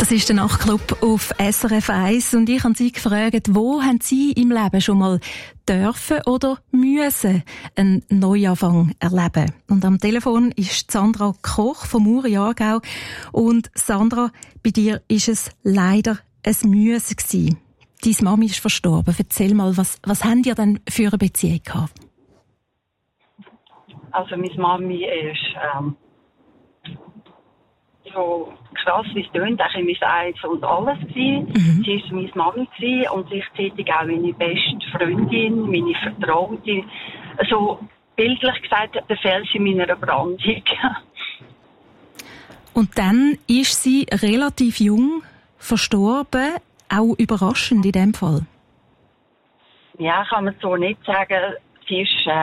Das ist der Nachtclub auf SRF 1 und ich habe Sie gefragt, wo haben Sie im Leben schon mal dürfen oder müssen einen Neuanfang erleben? Und am Telefon ist Sandra Koch vom Muri Aargau. Und Sandra, bei dir ist es leider ein Müssen gewesen. Deine Mami ist verstorben. Erzähl mal, was habt ihr denn für eine Beziehung gehabt? Also meine Mami ist so krass, wie es tönt, eigentlich mein Eins und alles gewesen. Sie war meine Mami gewesen und gleichzeitig auch meine beste Freundin, meine Vertraute. So bildlich gesagt, der Fels in meiner Brandung. Und dann ist sie relativ jung verstorben, auch überraschend in dem Fall. Ja, kann man so nicht sagen. Sie ist